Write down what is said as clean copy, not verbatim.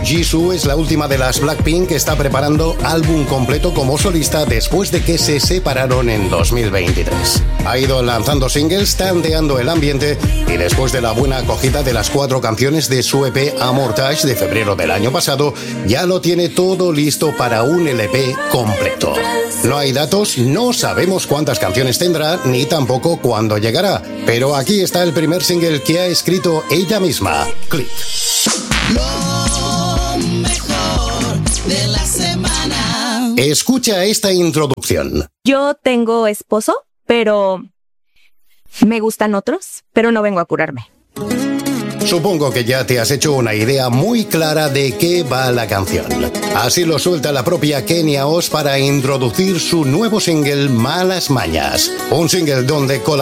Jisoo es la última de las Blackpink que está preparando álbum completo como solista después de que se separaron en 2023. Ha ido lanzando singles, tanteando el ambiente y después de la buena acogida de las 4 canciones de su EP Amortage de febrero del año pasado, ya lo tiene todo listo para un LP completo. No hay datos, no sabemos cuántas canciones tendrá ni tampoco cuándo llegará, pero aquí está el primer single que ha escrito ella misma, Click. Lo mejor de la semana. Escucha esta introducción. Yo tengo esposo, pero me gustan otros, pero no vengo a curarme. Supongo que ya te has hecho una idea muy clara de qué va la canción. Así lo suelta la propia Kenya Oz para introducir su nuevo single Malas Mañas. Un single donde